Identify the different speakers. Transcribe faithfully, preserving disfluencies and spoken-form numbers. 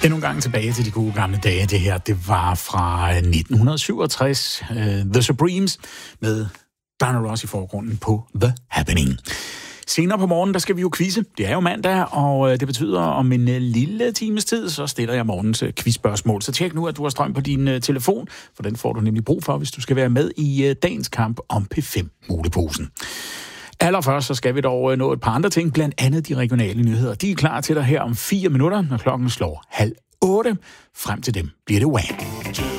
Speaker 1: Endnu en gang tilbage til de gode gamle dage. Det her, det var fra nitten syvogtres. Uh, The Supremes med Diana Ross i forgrunden på The Happening. Senere på morgenen, der skal vi jo quizze. Det er jo mandag, og det betyder, om en lille times tid, så stiller jeg morgens quizspørgsmål. Så tjek nu, at du har strøm på din telefon, for den får du nemlig brug for, hvis du skal være med i dagens kamp om P fem Muleposen. Allerførst så skal vi dog nå et par andre ting, blandt andet de regionale nyheder. De er klar til dig her om fire minutter, når klokken slår halv otte. Frem til dem bliver det Wham!